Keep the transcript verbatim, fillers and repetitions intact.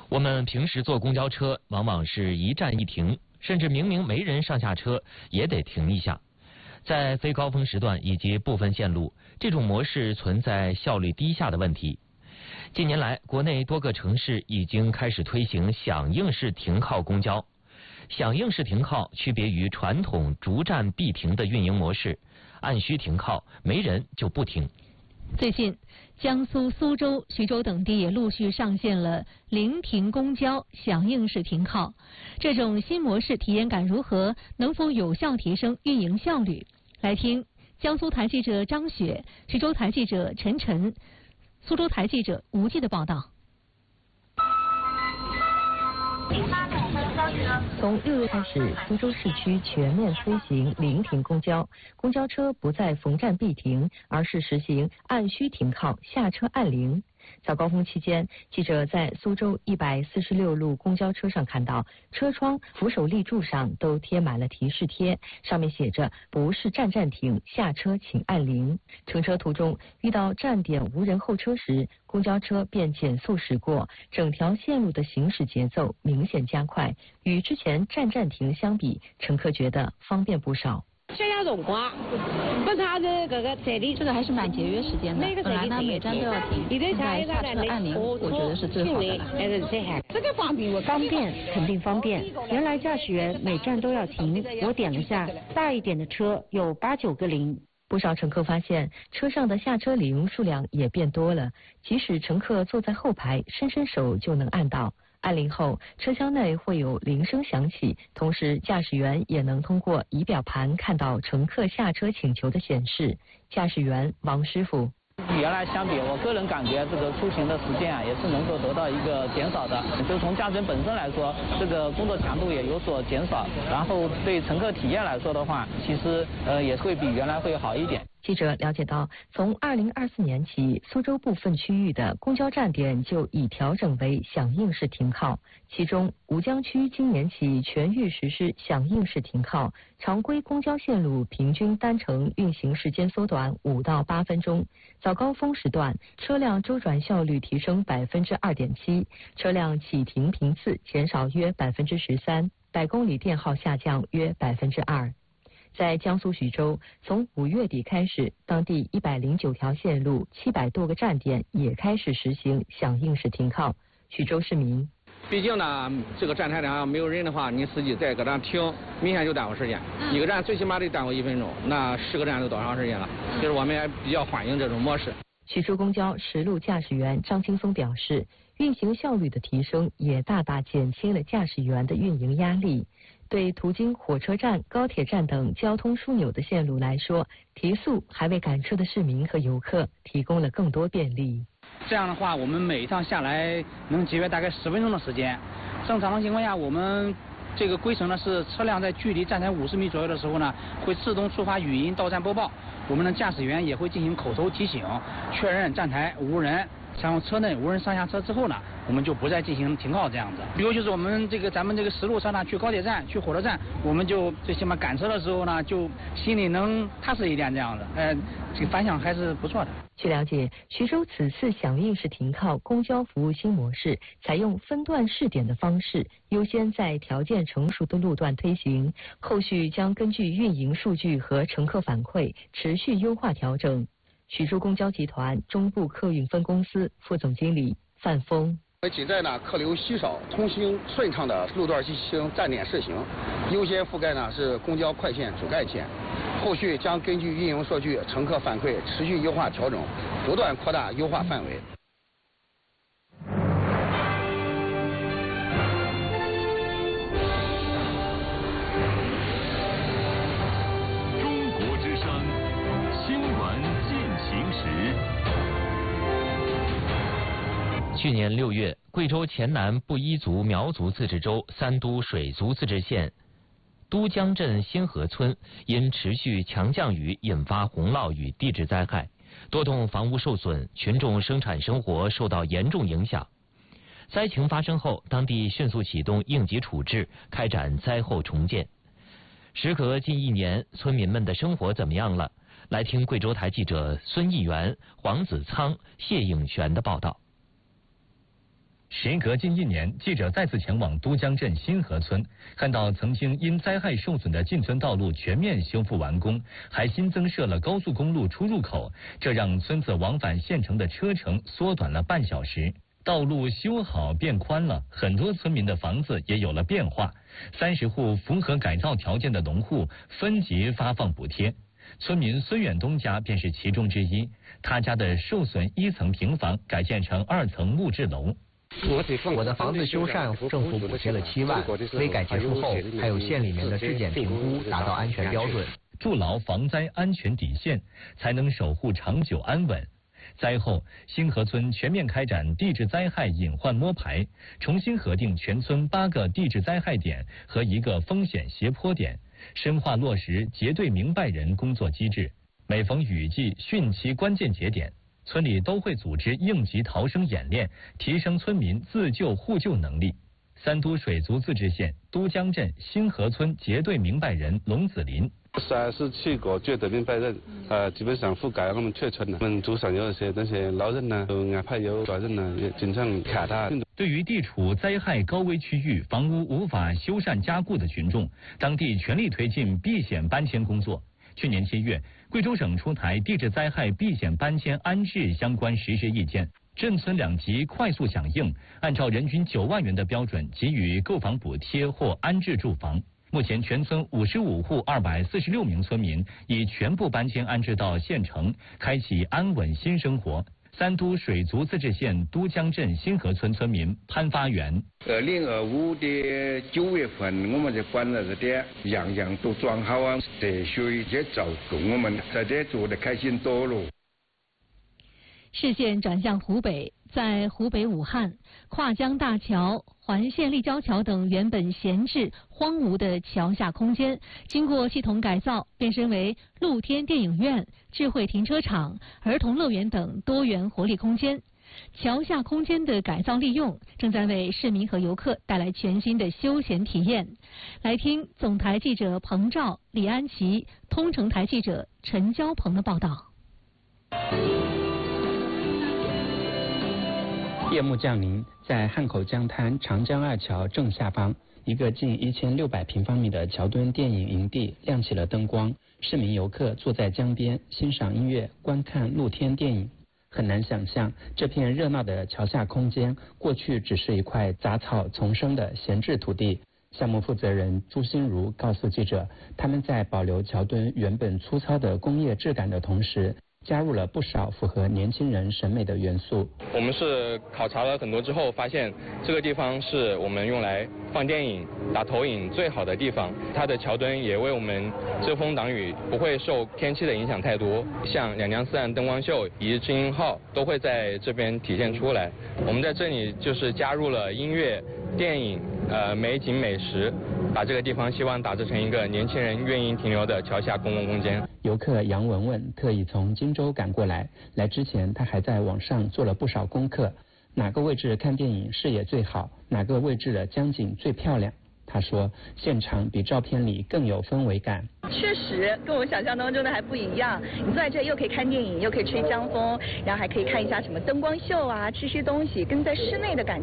我们平时坐公交车，往往是一站一停，甚至明明没人上下车，也得停一下。在非高峰时段以及部分线路，这种模式存在效率低下的问题。近年来，国内多个城市已经开始推行响应式停靠公交。响应式停靠区别于传统逐站必停的运营模式，按需停靠，没人就不停。 最近，江苏苏州、徐州等地也陆续上线了临停公交响应式停靠。这种新模式体验感如何？能否有效提升运营效率？来听江苏台记者张雪、徐州台记者陈晨、苏州台记者吴季的报道。 从六月开始，苏州市区全面推行临停公交，公交车不再逢站必停，而是实行按需停靠，下车按铃。早高峰期间，记者在苏州一百四十六路公交车上看到，车窗、扶手立柱上都贴满了提示贴，上面写着“不是站站停，下车请按铃”。乘车途中遇到站点无人候车时，公交车便减速驶过，整条线路的行驶节奏明显加快。与之前站站停相比，乘客觉得方便不少。 小小辰光，不啥子这个这里， 这个还是蛮节约时间的。本来呢每站都要停，现在下车按铃，我觉得是最好的了。 这个方便我方便，肯定方便。原来驾驶员每站都要停，我点了下，大一点的车有八九个铃。 不少乘客发现，车上的下车铃数量也变多了，即使乘客坐在后排，伸伸手就能按到。按铃后，车厢内会有铃声响起，同时驾驶员也能通过仪表盘看到乘客下车请求的显示。驾驶员王师傅。 原来相比，我个人感觉这个出行的时间啊，也是能够得到一个减少的。就从驾驶员本身来说，这个工作强度也有所减少，然后对乘客体验来说的话，其实呃也会比原来会好一点。 记者了解到，从二零二四年起，苏州部分区域的公交站点就已调整为响应式停靠，其中吴江区今年起全域实施响应式停靠，常规公交线路平均单程运行时间缩短五到八分钟，早高峰时段车辆周转效率提升百分之二点七，车辆起停频次减少约百分之十三，百公里电耗下降约百分之二。在江苏徐州，从五月底开始，当地一百零九条线路、七百多个站点也开始实行响应式停靠。徐州市民， 毕竟呢，这个站台上没有人的话，你司机在搁站停，明显就耽误时间。一个站最起码得耽误一分钟，那十个站都多长时间了？就是我们也比较欢迎这种模式。 徐州公交实路驾驶员张青松表示，运行效率的提升也大大减轻了驾驶员的运营压力。对途经火车站、高铁站等交通枢纽的线路来说，提速还为赶车的市民和游客提供了更多便利。 这样的话，我们每一趟下来能节约大概十分钟的时间。正常的情况下，我们这个规程呢是车辆在距离站台五十米左右的时候呢，会自动触发语音到站播报，我们的驾驶员也会进行口头提醒，确认站台无人。然后车内无人上下车之后呢，我们就不再进行停靠这样子。比如就是我们这个咱们这个实路车呢，去高铁站、去火车站，我们就最起码赶车的时候呢，就心里能踏实一点这样子。呃，这个反响还是不错的。 据了解，徐州此次响应式停靠公交服务新模式，采用分段试点的方式，优先在条件成熟的路段推行，后续将根据运营数据和乘客反馈，持续优化调整。徐州公交集团中部客运分公司副总经理范峰， 仅在呢客流稀少、通行顺畅的路段进行站点试行，优先覆盖呢是公交快线主干线，后续将根据运营数据、乘客反馈持续优化调整，不断扩大优化范围。 去年六月，贵州黔南布依族苗族自治州三都水族自治县都江镇新河村因持续强降雨引发洪涝与地质灾害，多栋房屋受损，群众生产生活受到严重影响。灾情发生后，当地迅速启动应急处置，开展灾后重建。时隔近一年，村民们的生活怎么样了？来听贵州台记者孙义元、黄子仓、谢颖璇的报道。 时隔近一年，记者再次前往都江镇新河村，看到曾经因灾害受损的进村道路全面修复完工，还新增设了高速公路出入口，这让村子往返县城的车程缩短了半小时。道路修好变宽了，很多村民的房子也有了变化。三十户符合改造条件的农户分级发放补贴，村民孙远东家便是其中之一。他家的受损一层平房改建成二层木质楼。 我的房子修缮，政府补贴了七万，非改结束后还有县里面的质检评估达到安全标准， 筑牢防灾安全底线，才能守护长久安稳。灾后，新河村全面开展地质灾害隐患摸排，重新核定全村八个地质灾害点和一个风险斜坡点，深化落实结对明白人工作机制。每逢雨季、汛期关键节点，村里都会组织应急逃生演练，提升村民自救互救能力。三都水族自治县都江镇新河村结对明白人龙子林。 三十七个结对明白人，呃，基本上覆盖我们全村了。我们组上有一些那些老人呢，有安排有大人呢，也经常看他。 对于地处灾害高危区域、房屋无法修缮加固的群众，当地全力推进避险搬迁工作。去年七月，贵州省出台地质灾害避险搬迁安置相关实施意见，镇村两级快速响应，按照人均九万元的标准给予购房补贴或安置住房。目前，全村五十五户二百四十六名村民已全部搬迁安置到县城，开启安稳新生活。三都水族自治县都江镇新河村村民潘发元： 二零二五的九月份，我们就搬到这点，样样都装好啊，社区也照顾我们，在这做得开心多了。 视线转向湖北，在湖北武汉，跨江大桥、环线立交桥等原本闲置荒芜的桥下空间，经过系统改造，变身为露天电影院、智慧停车场、儿童乐园等多元活力空间。桥下空间的改造利用，正在为市民和游客带来全新的休闲体验。来听总台记者彭照、李安琪，通城台记者陈娇鹏的报道。 夜幕降临，在汉口江滩长江二桥正下方，一个近一千六百平方米的桥墩电影营地亮起了灯光，市民游客坐在江边欣赏音乐，观看露天电影。很难想象，这片热闹的桥下空间过去只是一块杂草丛生的闲置土地。项目负责人朱新如告诉记者，他们在保留桥墩原本粗糙的工业质感的同时，加入了不少符合年轻人审美的元素。 我们是考察了很多之后，发现这个地方是我们用来放电影、打投影最好的地方。它的桥墩也为我们遮风挡雨，不会受天气的影响太多。像两江四岸灯光秀、一日之音号都会在这边体现出来。我们在这里就是加入了音乐、电影、呃美景美食，把这个地方希望打造成一个年轻人愿意停留的桥下公共空间。 游客杨文文特意从荆州赶过来，来之前他还在网上做了不少功课，哪个位置看电影视野最好，哪个位置的江景最漂亮。他说，现场比照片里更有氛围感。 确实，跟我想象当中的还不一样。你坐在这又可以看电影，又可以吹江风，然后还可以看一下什么灯光秀啊，吃些东西，跟在室内的感觉。